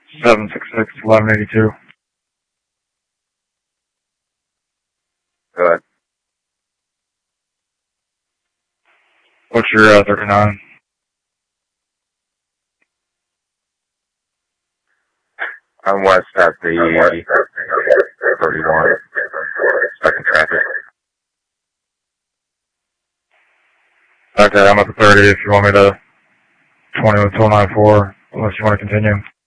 766-1182. Good. What's your 39? I'm west at the 31. Second traffic. Okay, I'm at the 30 if you want me to 20 with 294, unless you want to continue.